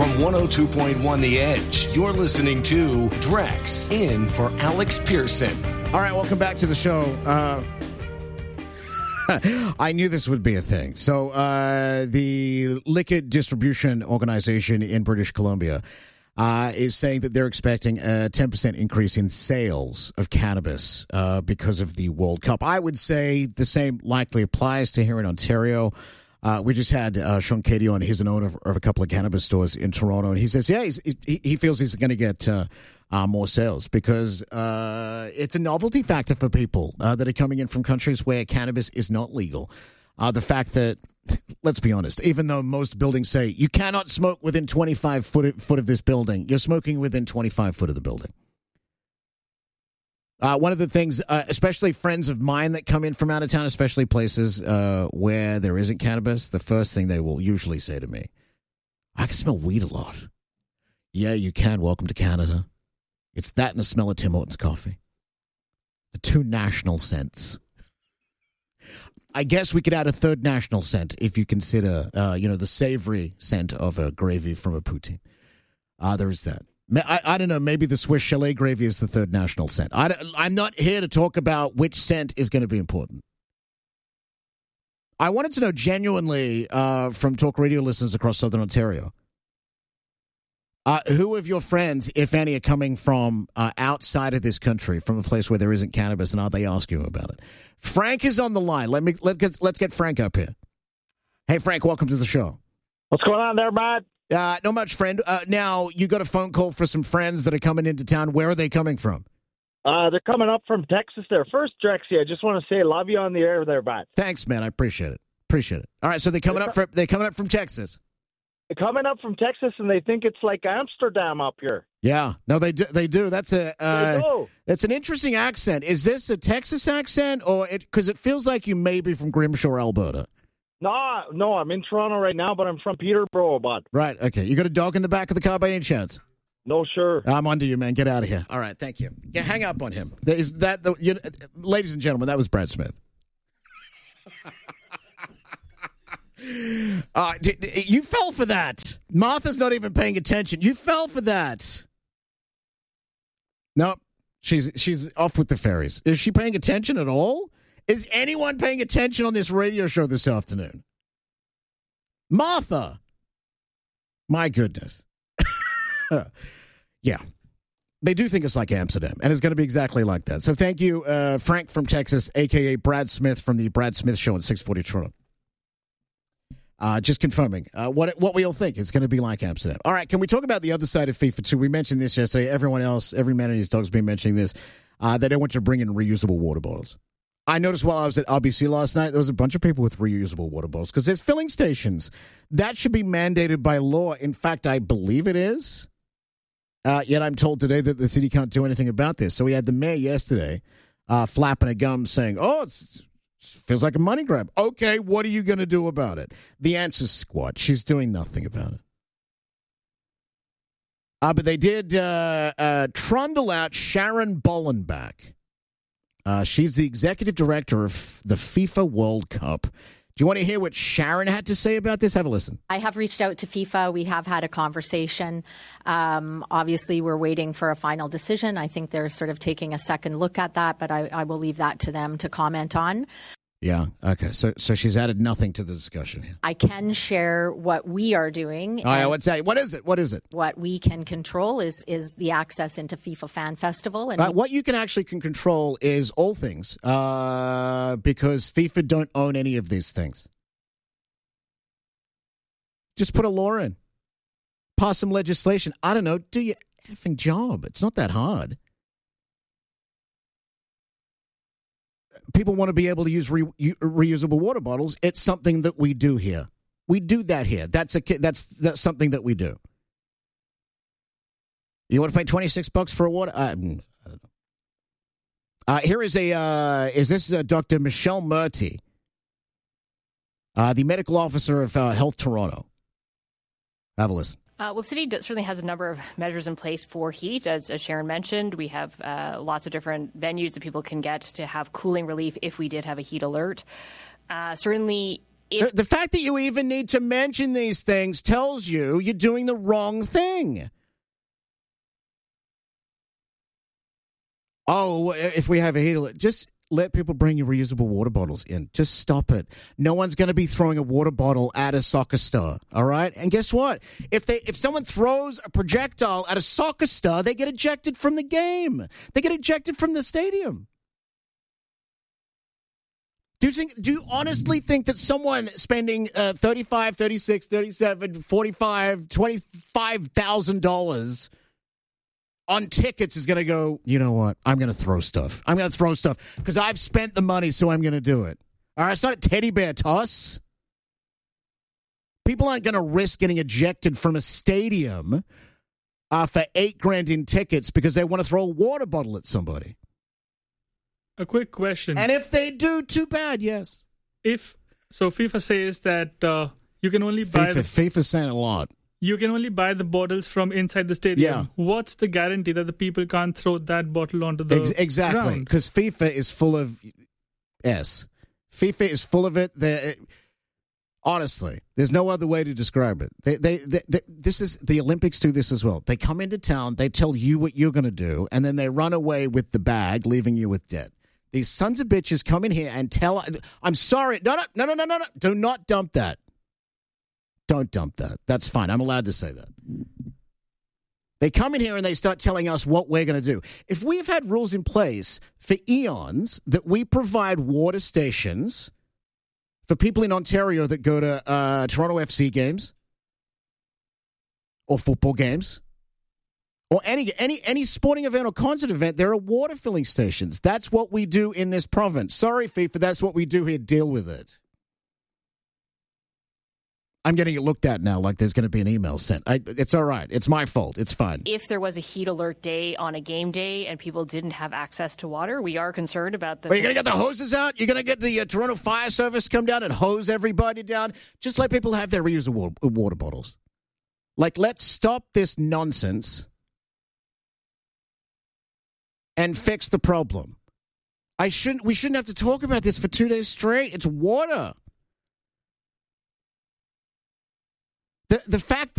From 102.1 The Edge, you're listening to Drex in for Alex Pearson. All right, welcome back to the show. I knew this would be a thing. So the liquor distribution organization in British Columbia is saying that they're expecting a 10% increase in sales of cannabis because of the World Cup. I would say the same likely applies to here in Ontario. We just had Sean Cady on. He's an owner of a couple of cannabis stores in Toronto, and he says, yeah, he feels he's going to get more sales because it's a novelty factor for people that are coming in from countries where cannabis is not legal. The fact that, let's be honest, even though most buildings say you cannot smoke within 25 foot of this building, you're smoking within 25 foot of the building. One of the things, especially friends of mine that come in from out of town, especially places where there isn't cannabis, the first thing they will usually say to me, I can smell weed a lot. Yeah, you can. Welcome to Canada. It's that and the smell of Tim Hortons coffee. The two national scents. I guess we could add a third national scent if you consider, the savory scent of a gravy from a poutine. There is that. I don't know. Maybe the Swiss chalet gravy is the third national scent. I'm not here to talk about which scent is going to be important. I wanted to know genuinely from talk radio listeners across Southern Ontario, who of your friends, if any, are coming from outside of this country, from a place where there isn't cannabis, and are they asking you about it? Frank is on the line. Let's get Frank up here. Hey, Frank, welcome to the show. What's going on there, Matt? Not much, friend. Now, you got a phone call for some friends that are coming into town. Where are they coming from? They're coming up from Texas there. First, Drexy, I just want to say love you on the air there, Matt. Thanks, man. I appreciate it. All right, so they're coming up from Texas. They're coming up from Texas, and they think it's like Amsterdam up here. Yeah, no, they do. That's that's an interesting accent. Is this a Texas accent, or because it feels like you may be from Grimshaw, Alberta? No, I'm in Toronto right now, but I'm from Peterborough, bud. Right, okay. You got a dog in the back of the car by any chance? No, sure. I'm onto you, man. Get out of here. All right, thank you. Yeah, hang up on him. Ladies and gentlemen, that was Brad Smith. You fell for that. Martha's not even paying attention. You fell for that. No, she's off with the fairies. Is she paying attention at all? Is anyone paying attention on this radio show this afternoon? Martha. My goodness. Yeah. They do think it's like Amsterdam, and it's going to be exactly like that. So thank you, Frank from Texas, a.k.a. Brad Smith from the Brad Smith Show on 640 Toronto. Just confirming what we all think it's going to be like Amsterdam. All right, can we talk about the other side of FIFA 2? We mentioned this yesterday. Everyone else, every man and his dog's been mentioning this. They don't want to bring in reusable water bottles. I noticed while I was at RBC last night, there was a bunch of people with reusable water bottles because there's filling stations. That should be mandated by law. In fact, I believe it is. Yet I'm told today that the city can't do anything about this. So we had the mayor yesterday flapping a gum saying, it feels like a money grab. Okay, what are you going to do about it? The answer's squat. She's doing nothing about it. But they did trundle out Sharon Bollenbach. She's the executive director of the FIFA World Cup. Do you want to hear what Sharon had to say about this? Have a listen. I have reached out to FIFA. We have had a conversation. Obviously, we're waiting for a final decision. I think they're sort of taking a second look at that, but I will leave that to them to comment on. Yeah. Okay. So she's added nothing to the discussion here. I can share what we are doing. Oh, yeah. What's that? What is it? What we can control is the access into FIFA Fan Festival. And what you can control is all things because FIFA don't own any of these things. Just put a law in. Pass some legislation. I don't know. Do your effing job. It's not that hard. People want to be able to use reusable water bottles. It's something that we do here. We do that here. That's something that we do. You want to pay $26 for a water? I don't know. Here is Dr. Michelle Murty, the medical officer of Health Toronto. Have a listen. Well, the city certainly has a number of measures in place for heat. As Sharon mentioned, we have lots of different venues that people can get to have cooling relief if we did have a heat alert. Certainly, The fact that you even need to mention these things tells you you're doing the wrong thing. Oh, if we have a heater, just let people bring your reusable water bottles in. Just stop it. No one's going to be throwing a water bottle at a soccer star, all right? And guess what? If someone throws a projectile at a soccer star, they get ejected from the game. They get ejected from the stadium. Do you honestly think that someone spending $35, $36, $37, $45, $25,000 on tickets is going to go, you know what, I'm going to throw stuff. I'm going to throw stuff because I've spent the money, so I'm going to do it. All right, it's not a teddy bear toss. People aren't going to risk getting ejected from a stadium for $8,000 in tickets because they want to throw a water bottle at somebody. A quick question. And if they do, too bad, yes. FIFA says that you can only buy... FIFA's saying a lot. You can only buy the bottles from inside the stadium. Yeah. What's the guarantee that the people can't throw that bottle onto the Exactly, because FIFA is full of... Yes. FIFA is full of it. Honestly, there's no other way to describe it. This is the Olympics do this as well. They come into town, they tell you what you're going to do, and then they run away with the bag, leaving you with debt. These sons of bitches come in here and tell... I'm sorry. No. Do not dump that. Don't dump that. That's fine. I'm allowed to say that. They come in here and they start telling us what we're going to do. If we have had rules in place for eons that we provide water stations for people in Ontario that go to Toronto FC games or football games or any sporting event or concert event, there are water filling stations. That's what we do in this province. Sorry, FIFA, that's what we do here. Deal with it. I'm getting it looked at now like there's going to be an email sent. It's all right. It's my fault. It's fine. If there was a heat alert day on a game day and people didn't have access to water, we are concerned about the... Are you going to get the hoses out? You're going to get the Toronto Fire Service come down and hose everybody down? Just let people have their reusable water bottles. Like, let's stop this nonsense and fix the problem. We shouldn't have to talk about this for 2 days straight. It's water. The fact that